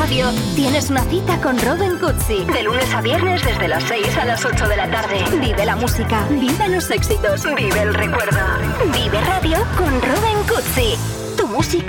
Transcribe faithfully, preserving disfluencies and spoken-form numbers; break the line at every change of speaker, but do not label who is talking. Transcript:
Radio tienes una cita con Robin Cutsi. De lunes a viernes desde las seis a las ocho de la tarde. Vive la música, vive los éxitos, vive el recuerdo.